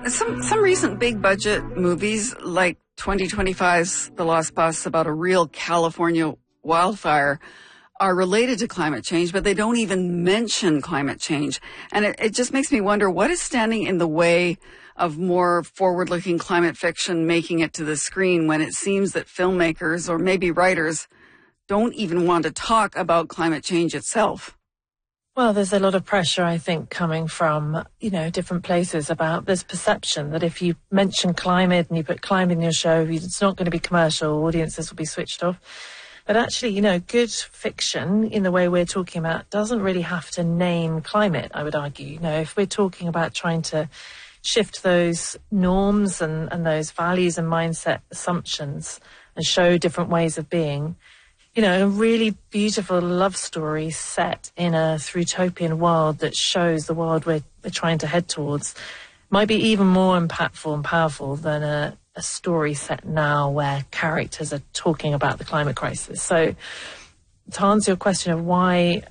Some recent big budget movies like 2025's The Lost Bus about a real California wildfire are related to climate change, but they don't even mention climate change. And it just makes me wonder, what is standing in the way of more forward-looking climate fiction making it to the screen when it seems that filmmakers or maybe writers don't even want to talk about climate change itself? Well, there's a lot of pressure, I think, coming from, different places about this perception that if you mention climate and you put climate in your show, it's not going to be commercial, audiences will be switched off. But actually, good fiction in the way we're talking about doesn't really have to name climate, I would argue. If we're talking about trying to shift those norms and those values and mindset assumptions and show different ways of being, a really beautiful love story set in a utopian world that shows the world we're trying to head towards might be even more impactful and powerful than a story set now where characters are talking about the climate crisis. So to answer your question of why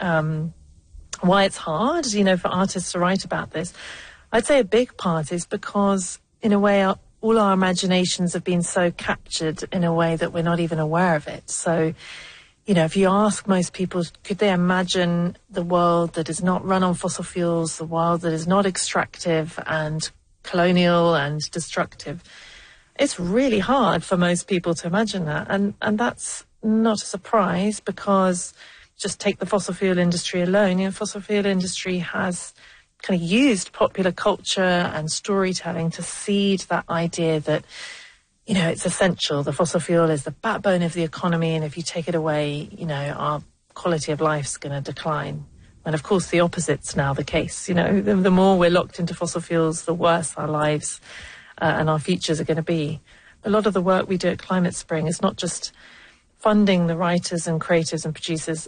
it's hard, for artists to write about this, I'd say a big part is because, in a way, all our imaginations have been so captured in a way that we're not even aware of it. So, if you ask most people, could they imagine the world that is not run on fossil fuels, the world that is not extractive and colonial and destructive? It's really hard for most people to imagine that. And that's not a surprise, because just take the fossil fuel industry alone. Fossil fuel industry has kind of used popular culture and storytelling to seed that idea that, it's essential. The fossil fuel is the backbone of the economy, and if you take it away, our quality of life's going to decline. And of course, the opposite's now the case. The more we're locked into fossil fuels, the worse our lives and our futures are going to be. A lot of the work we do at Climate Spring is not just funding the writers and creators and producers